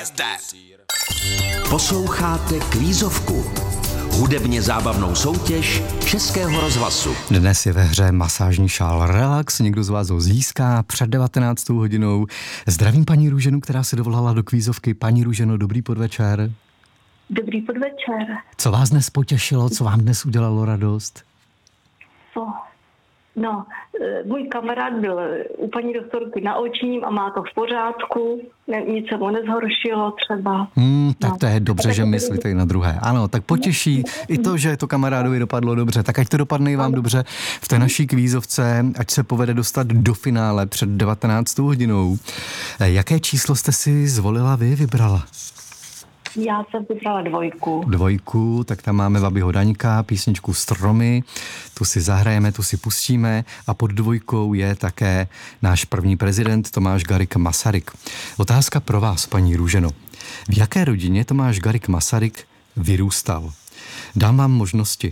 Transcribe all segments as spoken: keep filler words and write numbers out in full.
Posloucháte Kvízovku, hudebně zábavnou soutěž Českého rozhlasu. Dnes je ve hře masážní šál Relax, někdo z vás ho získá před devatenáctou hodinou. Zdravím paní Růženu, která se dovolala do Kvízovky. Paní Růženo, dobrý podvečer. Dobrý podvečer. Co vás dnes potěšilo, co vám dnes udělalo radost? Co? No, můj kamarád byl u paní doktorky na očním a má to v pořádku, ne, nic se mu nezhoršilo třeba. Hmm, tak no. to je dobře, že myslíte i na druhé. Ano, tak potěší i to, že to kamarádovi dopadlo dobře. Tak ať to dopadne i vám dobře v té naší kvízovce, ať se povede dostat do finále před devatenáctou hodinou. Jaké číslo jste si zvolila vy, vybrala? Já jsem vybrala dvojku. Dvojku, tak tam máme Babiho Daňka, písničku Stromy, tu si zahrajeme, tu si pustíme a pod dvojkou je také náš první prezident Tomáš Garrigue Masaryk. Otázka pro vás, paní Růženo. V jaké rodině Tomáš Garrigue Masaryk vyrůstal? Dám vám možnosti.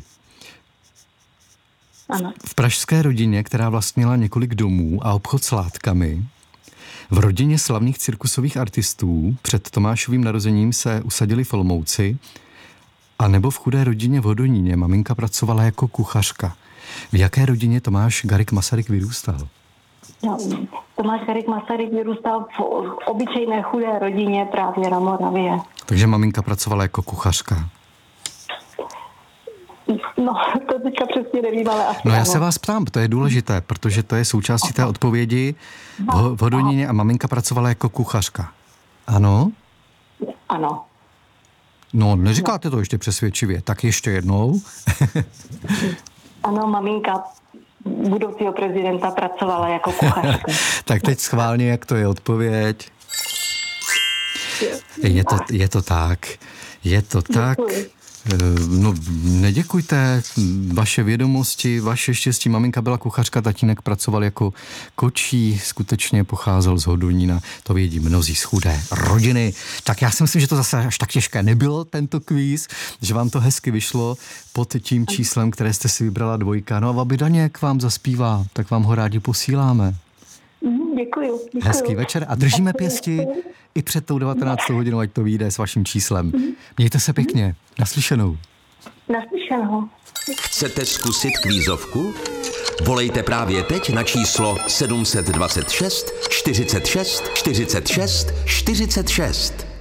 Ano. V pražské rodině, která vlastnila několik domů a obchod s látkami, v rodině slavných cirkusových artistů před Tomášovým narozením se usadili v Olomouci, a nebo v chudé rodině v Hodoníně maminka pracovala jako kuchařka. V jaké rodině Tomáš Garrigue Masaryk vyrůstal? No, Tomáš Garrigue Masaryk vyrůstal v obyčejné chudé rodině právě na Moravě. Takže maminka pracovala jako kuchařka. No, to teďka přesně nevím, ale asi No já ano. se vás ptám, to je důležité, protože to je součástí té odpovědi. V, v Hodoníně a maminka pracovala jako kuchařka. Ano? Ano. No, neříkáte to ještě přesvědčivě, tak ještě jednou. Ano, maminka budoucího prezidenta pracovala jako kuchařka. Tak teď schválně, jak to je odpověď. Je to, je to tak, je to tak. Děkuji. No, neděkujte, vaše vědomosti, vaše štěstí. Maminka byla kuchařka, tatínek pracoval jako kočí, skutečně pocházel z Hodonína, to vědí mnozí z chudé rodiny. Tak já si myslím, že to zase až tak těžké nebylo, tento kvíz, že vám to hezky vyšlo pod tím číslem, které jste si vybrala dvojka. No a Babi Daněk vám zaspívá, tak vám ho rádi posíláme. Děkuju, děkuju. Hezký večer a držíme pěsti i před tou devatenáctou hodinou, ať to vyjde s vaším číslem. Mějte se pěkně. Naslyšenou. Naslyšenou. Chcete zkusit kvízovku? Volejte právě teď na číslo sedm set dvacet šest čtyřicet šest čtyřicet šest čtyřicet šest.